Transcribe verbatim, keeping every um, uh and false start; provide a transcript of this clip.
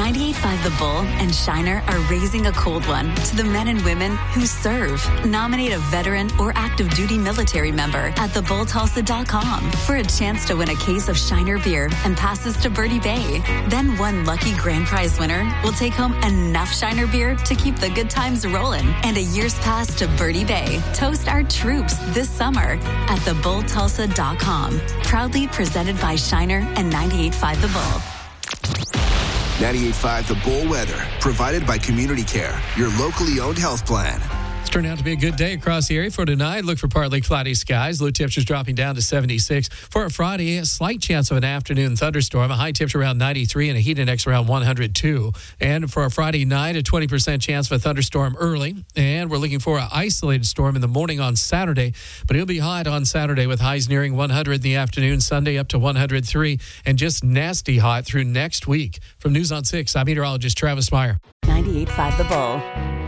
ninety-eight point five The Bull and Shiner are raising a cold one to the men and women who serve. Nominate a veteran or active duty military member at the bull tulsa dot com for a chance to win a case of Shiner beer and passes to Birdie Bay. Then one lucky grand prize winner will take home enough Shiner beer to keep the good times rolling and a year's pass to Birdie Bay. Toast our troops this summer at the bull tulsa dot com. Proudly presented by Shiner and ninety-eight point five The Bull. ninety-eight point five The Bull weather, provided by Community Care, your locally owned health plan. It's turned out to be a good day across the area for tonight. Look for partly cloudy skies. Low temperatures dropping down to seventy-six. For a Friday, a slight chance of an afternoon thunderstorm. A high temperature around ninety-three and a heat index around one hundred two. And for a Friday night, a twenty percent chance of a thunderstorm early. And we're looking for an isolated storm in the morning on Saturday. But it'll be hot on Saturday with highs nearing one hundred in the afternoon. Sunday up to one hundred three. And just nasty hot through next week. From News on six, I'm meteorologist Travis Meyer. ninety-eight point five The Bull.